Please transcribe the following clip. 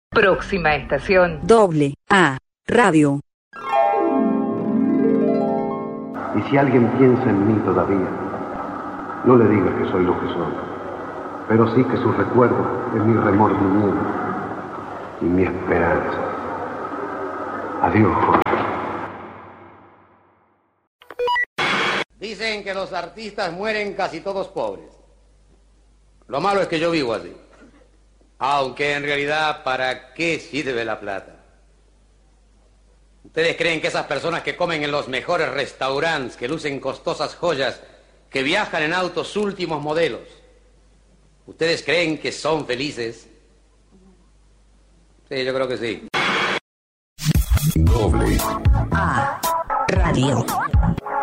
Próxima estación. Doble A Radio. Y si alguien piensa en mí todavía, no le diga que soy lo que soy, pero sí que su recuerdo es mi remordimiento y mi esperanza. Adiós, Jorge. Dicen que los artistas mueren casi todos pobres. Lo malo es que yo vivo así. Aunque en realidad, ¿para qué sirve la plata? ¿Ustedes creen que esas personas que comen en los mejores restaurantes, que lucen costosas joyas, que viajan en autos últimos modelos, ¿ustedes creen que son felices? Sí, yo creo que sí. Doble A Radio.